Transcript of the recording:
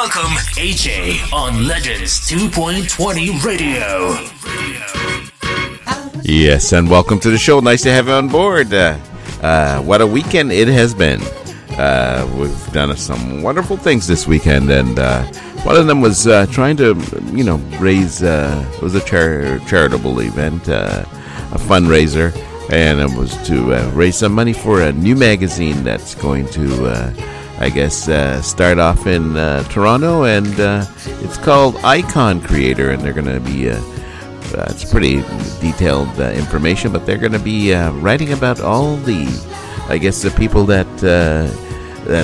Welcome, AJ, on Legends 2.20 Radio. Yes, and welcome to the show. Nice to have you on board. What a weekend it has been. We've done some wonderful things this weekend, and one of them was trying to, raise, it was a charitable event, a fundraiser, and it was to raise some money for a new magazine that's going to, start off in Toronto, and it's called Icon Creator, and they're going to be, it's pretty detailed information, but they're going to be writing about all the people that